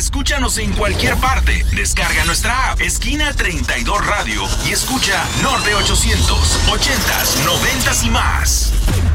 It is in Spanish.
Escúchanos en cualquier parte. Descarga nuestra app Esquina 32 Radio y escucha Norte 800, 80s, 90s y más.